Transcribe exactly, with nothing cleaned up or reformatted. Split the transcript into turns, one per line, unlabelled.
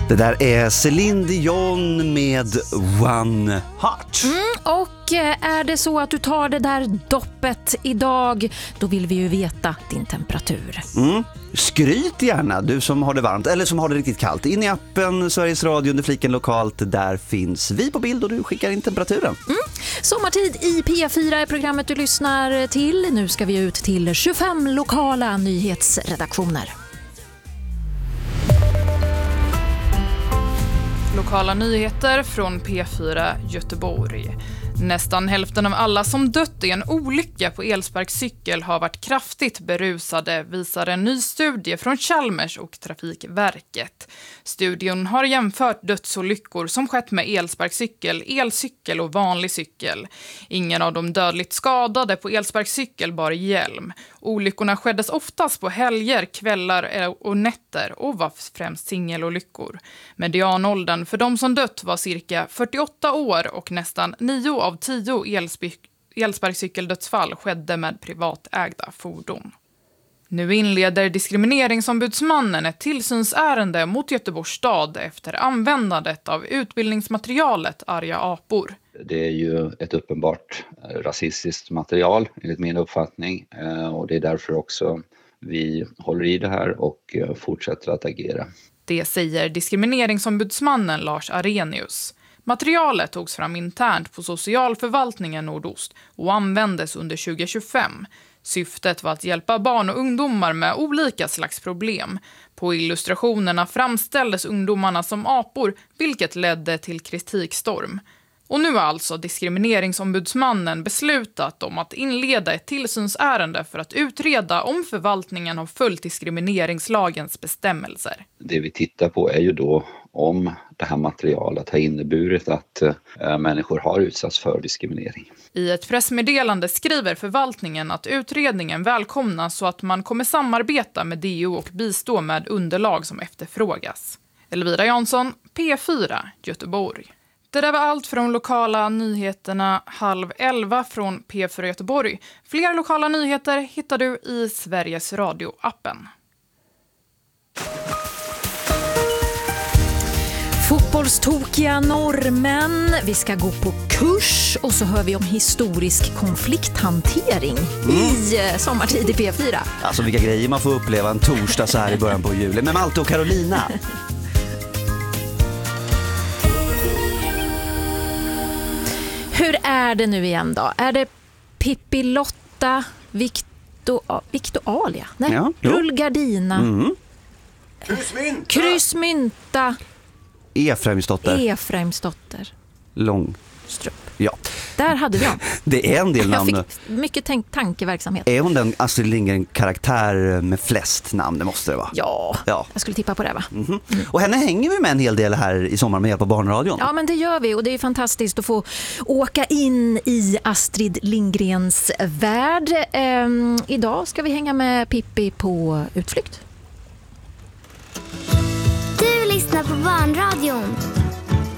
Det där är Céline Dion med One Heart.
Mm, och är det så att du tar det där doppet idag, då vill vi ju veta din temperatur.
Mm. Skryt gärna, du som har det varmt eller som har det riktigt kallt. In i appen Sveriges Radio under fliken lokalt, där finns vi på bild och du skickar in temperaturen.
Mm. Sommartid i P fyra är programmet du lyssnar till. Nu ska vi ut till tjugofem lokala nyhetsredaktioner.
Lokala nyheter från P fyra Göteborg. Nästan hälften av alla som dött i en olycka på elsparkcykel har varit kraftigt berusade, visar en ny studie från Chalmers och Trafikverket. Studien har jämfört dödsolyckor som skett med elsparkcykel, elcykel och vanlig cykel. Ingen av de dödligt skadade på elsparkcykel bar hjälm. Olyckorna skeddes oftast på helger, kvällar och nätter och var främst singelolyckor. Medianåldern för de som dött var cirka fyrtioåtta år och nästan nio av tio elsp- elsparkcykeldödsfall skedde med privatägda fordon. Nu inleder diskrimineringsombudsmannen ett tillsynsärende mot Göteborgs stad efter användandet av utbildningsmaterialet Arga apor.
Det är ju ett uppenbart rasistiskt material enligt min uppfattning, och det är därför också vi håller i det här och fortsätter att agera.
Det säger diskrimineringsombudsmannen Lars Arrhenius. Materialet togs fram internt på socialförvaltningen Nordost och användes under tjugo tjugofem. Syftet var att hjälpa barn och ungdomar med olika slags problem. På illustrationerna framställdes ungdomarna som apor, vilket ledde till kritikstorm. Och nu har alltså diskrimineringsombudsmannen beslutat om att inleda ett tillsynsärende för att utreda om förvaltningen har följt diskrimineringslagens bestämmelser.
Det vi tittar på är ju då om det här materialet har inneburit att äh, människor har utsatts för diskriminering.
I ett pressmeddelande skriver förvaltningen att utredningen välkomnas så att man kommer samarbeta med D O och bistå med underlag som efterfrågas. Elvira Jansson, P fyra, Göteborg. Det där var allt från lokala nyheterna halv elva från P fyra Göteborg. Fler lokala nyheter hittar du i Sveriges Radio-appen.
Fotbollstokiga norrmän, vi ska gå på kurs och så hör vi om historisk konflikthantering mm. i sommartid i P fyra.
Alltså vilka grejer man får uppleva en torsdag så här i början på juli med Malte och Carolina.
Hur är det nu igen då? Är det Pippi Lotta, Victor, Victoria? Nej, ja, Rullgardina. Mm.
Kryssmynta.
Kryssmynta.
Efraimsdotter.
Efraimsdotter.
Långstrup. Ja.
Där hade vi dem.
Det är en del namn.
Jag fick mycket tänk- tankeverksamhet.
Är hon den Astrid Lindgren-karaktär med flest namn? Det måste det vara.
Ja, ja. Jag skulle tippa på det va?
Mm-hmm. Mm. Och henne hänger vi med en hel del här i sommar med hjälp av Barnradion.
Ja, men det gör vi och det är fantastiskt att få åka in i Astrid Lindgrens värld. Ehm, idag ska vi hänga med Pippi på utflykt.
Du lyssnar på Barnradion.